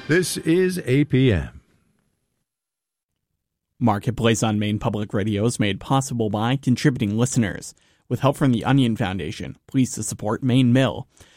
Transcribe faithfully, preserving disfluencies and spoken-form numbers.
This is A P M. Marketplace on Maine Public Radio is made possible by contributing listeners. With help from the Onion Foundation, please to support Maine Mill.